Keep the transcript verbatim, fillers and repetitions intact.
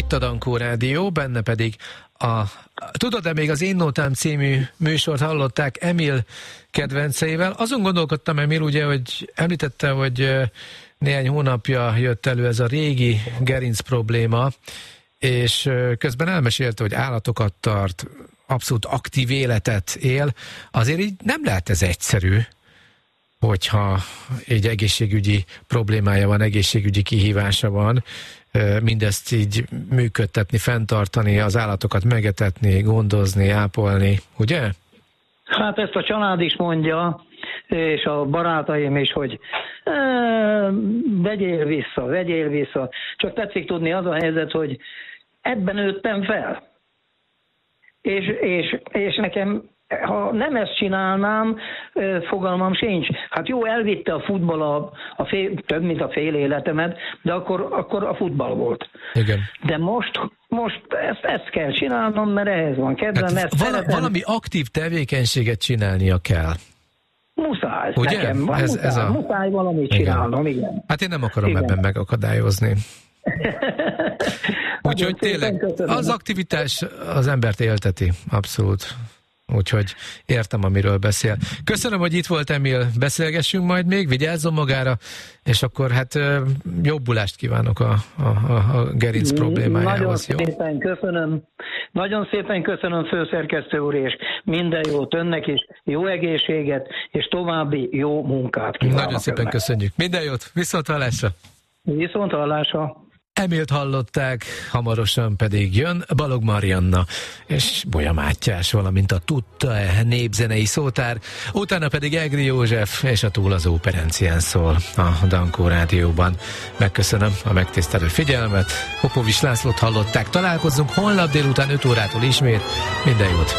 itt a Dankó Rádió, benne pedig a Tudod-e még az Én Nótám című műsort hallották Emil kedvenceivel. Azon gondolkodtam, Emil, ugye, hogy említette, hogy néhány hónapja jött elő ez a régi gerinc probléma, és közben elmesélte, hogy állatokat tart, abszolút aktív életet él. Azért így nem lehet ez egyszerű, hogyha egy egészségügyi problémája van, egészségügyi kihívása van, mindezt így működtetni, fenntartani, az állatokat megetetni, gondozni, ápolni, ugye? Hát ezt a család is mondja, és a barátaim is, hogy e, vegyél vissza, vegyél vissza. Csak tetszik tudni, az a helyzet, hogy ebben nőttem fel. És, és, és nekem, ha nem ezt csinálnám, fogalmam sincs. Hát jó, elvitte a futball a, a fél, több, mint a fél életemet, de akkor, akkor a futball volt. Igen. De most, most ezt, ezt kell csinálnom, mert ehhez van kedvem. Hát vala, valami aktív tevékenységet csinálnia kell. Muszáj. Ugye? Nekem van, ez, muszáj, ez a... muszáj valamit igen. csinálnom, igen. Hát én nem akarom igen. ebben megakadályozni. Úgyhogy tényleg az aktivitás az embert élteti, abszolút. Úgyhogy értem, amiről beszél. Köszönöm, hogy itt volt, Emil. Beszélgessünk majd még, vigyázzon magára, és akkor hát jobbulást kívánok a, a, a gerinc problémájához. Nagyon szépen köszönöm. Nagyon szépen köszönöm, főszerkesztő úr, és minden jót önnek is, jó egészséget, és további jó munkát kívánok. Nagyon szépen önnek. Köszönjük. Minden jót. Viszont hallásra. Viszont hallásra. Emilt hallották, hamarosan pedig jön Balog Marianna és Bolya Mátyás, valamint a Tudta-e népzenei szótár, utána pedig Egri József és a Túlazó Perencien szól a Dankó Rádióban. Megköszönöm a megtisztelő figyelmet, Popovics Lászlót hallották, találkozzunk holnap délután öt órától ismét, minden jót!